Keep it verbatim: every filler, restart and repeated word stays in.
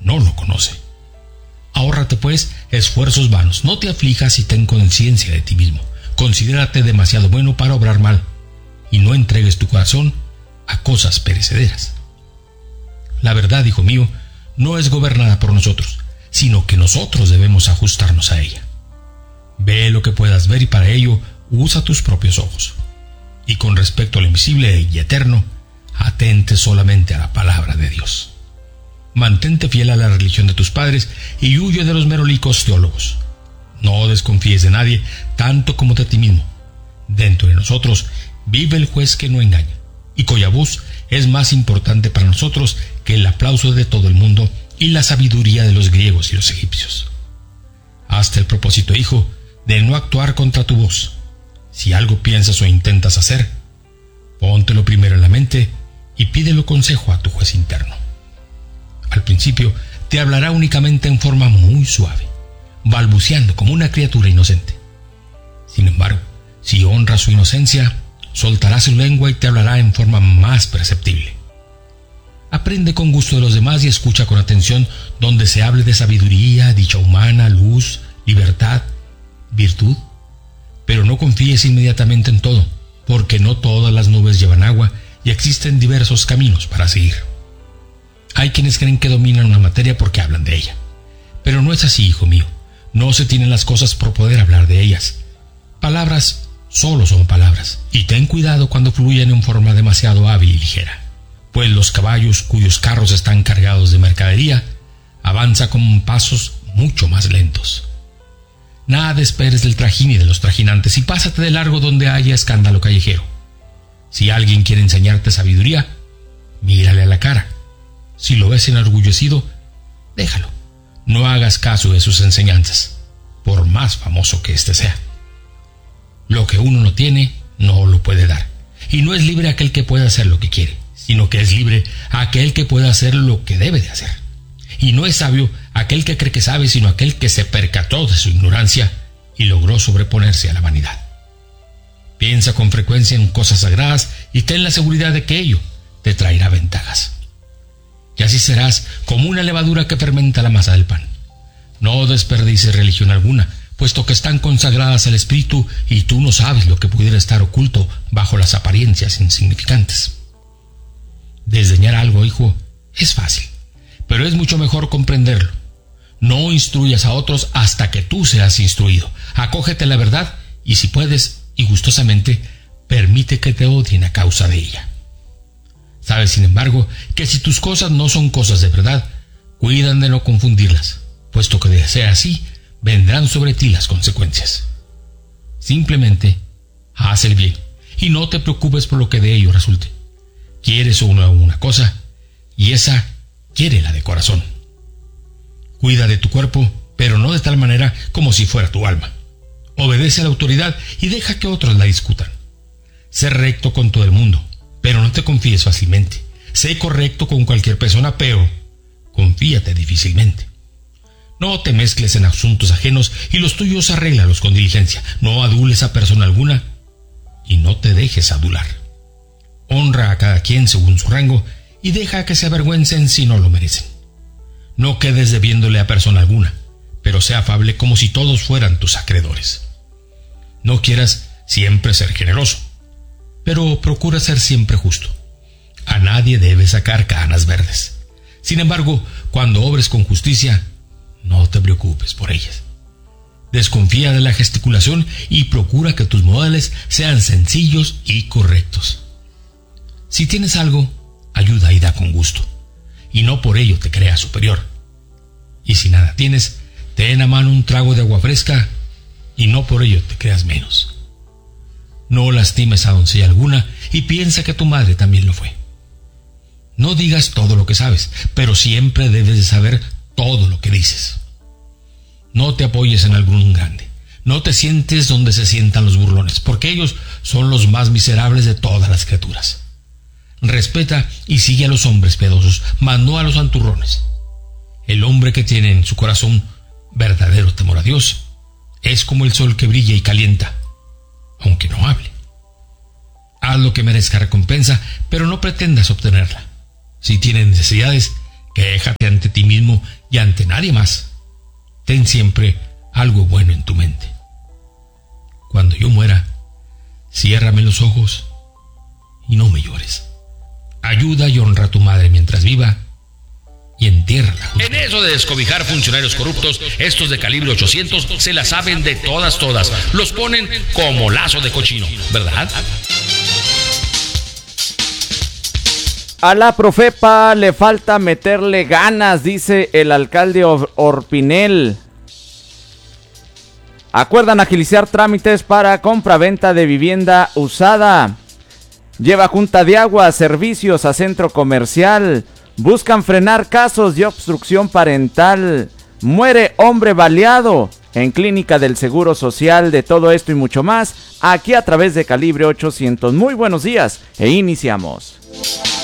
no lo conoce. Ahórrate, pues, esfuerzos vanos. No te aflijas y ten conciencia de ti mismo. Considérate demasiado bueno para obrar mal, y no entregues tu corazón a cosas perecederas. La verdad, hijo mío, no es gobernada por nosotros, sino que nosotros debemos ajustarnos a ella. Ve lo que puedas ver y para ello usa tus propios ojos. Y con respecto a lo invisible y eterno, atente solamente a la palabra de Dios. Mantente fiel a la religión de tus padres y huye de los merolicos teólogos. No desconfíes de nadie, tanto como de ti mismo. Dentro de nosotros vive el juez que no engaña, y cuya voz es más importante para nosotros que el aplauso de todo el mundo y la sabiduría de los griegos y los egipcios. Hazte el propósito, hijo, de no actuar contra tu voz. Si algo piensas o intentas hacer, póntelo primero en la mente y pídelo consejo a tu juez interno. Al principio te hablará únicamente en forma muy suave, balbuceando como una criatura inocente. Sin embargo, si honra su inocencia, soltará su lengua y te hablará en forma más perceptible. Aprende con gusto de los demás y escucha con atención donde se hable de sabiduría, dicha humana, luz, libertad, virtud. Pero no confíes inmediatamente en todo, porque no todas las nubes llevan agua y existen diversos caminos para seguir. Hay quienes creen que dominan una materia porque hablan de ella. Pero no es así, hijo mío. No se tienen las cosas por poder hablar de ellas. Palabras solo son palabras, y ten cuidado cuando fluyen en forma demasiado hábil y ligera, pues los caballos cuyos carros están cargados de mercadería avanzan con pasos mucho más lentos. Nada esperes del trajín y de los trajinantes y pásate de largo donde haya escándalo callejero. Si alguien quiere enseñarte sabiduría, mírale a la cara. Si lo ves enorgullecido, déjalo. No hagas caso de sus enseñanzas, por más famoso que éste sea. Lo que uno no tiene, no lo puede dar. Y no es libre aquel que puede hacer lo que quiere, sino que es libre aquel que puede hacer lo que debe de hacer. Y no es sabio aquel que cree que sabe, sino aquel que se percató de su ignorancia y logró sobreponerse a la vanidad. Piensa con frecuencia en cosas sagradas y ten la seguridad de que ello te traerá ventajas. Y así serás como una levadura que fermenta la masa del pan. No desperdicies religión alguna, puesto que están consagradas al Espíritu y tú no sabes lo que pudiera estar oculto bajo las apariencias insignificantes. Desdeñar algo, hijo, es fácil, pero es mucho mejor comprenderlo. No instruyas a otros hasta que tú seas instruido. Acógete a la verdad y, si puedes, y gustosamente, permite que te odien a causa de ella. Sabes, sin embargo, que si tus cosas no son cosas de verdad, cuidan de no confundirlas, puesto que de ser así, vendrán sobre ti las consecuencias. Simplemente, haz el bien y no te preocupes por lo que de ello resulte. Quieres una, una cosa y esa quiérela de corazón. Cuida de tu cuerpo, pero no de tal manera como si fuera tu alma. Obedece a la autoridad y deja que otros la discutan. Sé recto con todo el mundo, pero no te confíes fácilmente. Sé correcto con cualquier persona, pero confíate difícilmente. No te mezcles en asuntos ajenos y los tuyos arréglalos con diligencia. No adules a persona alguna y no te dejes adular. Honra a cada quien según su rango y deja que se avergüencen si no lo merecen. No quedes debiéndole a persona alguna, pero sé afable como si todos fueran tus acreedores. No quieras siempre ser generoso, pero procura ser siempre justo. A nadie debes sacar canas verdes. Sin embargo, cuando obres con justicia, no te preocupes por ellas. Desconfía de la gesticulación y procura que tus modales sean sencillos y correctos. Si tienes algo, ayuda y da con gusto, y no por ello te creas superior. Y si nada tienes, ten a mano un trago de agua fresca, y no por ello te creas menos. No lastimes a doncella alguna y piensa que tu madre también lo fue. No digas todo lo que sabes, pero siempre debes de saber todo lo que dices. No te apoyes en algún grande. No te sientes donde se sientan los burlones, porque ellos son los más miserables de todas las criaturas. Respeta y sigue a los hombres piadosos, mas no a los santurrones. El hombre que tiene en su corazón verdadero temor a Dios es como el sol que brilla y calienta, aunque no hable. Haz lo que merezca recompensa, pero no pretendas obtenerla. Si tienes necesidades, quéjate ante ti ti mismo y ante nadie más. Ten siempre algo bueno en tu mente. Cuando yo muera, ciérrame los ojos y no me llores. Ayuda y honra a tu madre mientras viva y entiérrala. En eso de descobijar funcionarios corruptos, estos de calibre ochocientos se la saben de todas, todas. Los ponen como lazo de cochino, ¿verdad? A la Profepa le falta meterle ganas, dice el alcalde Or- Orpinel. Acuerdan agilizar trámites para compra-venta de vivienda usada. Lleva Junta de Agua servicios a centro comercial. Buscan frenar casos de obstrucción parental. Muere hombre baleado en clínica del Seguro Social. De todo esto y mucho más, aquí a través de Calibre ochocientos. Muy buenos días e iniciamos.